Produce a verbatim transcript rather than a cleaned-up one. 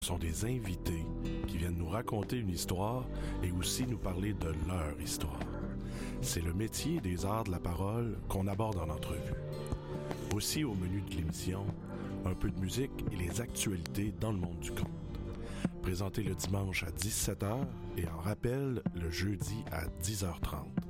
sont des invités qui viennent nous raconter une histoire et aussi nous parler de leur histoire. C'est le métier des arts de la parole qu'on aborde en entrevue. Aussi, au menu de l'émission, un peu de musique et les actualités dans le monde du conte. Présenté le dimanche à dix-sept heures et en rappel le jeudi à dix heures trente.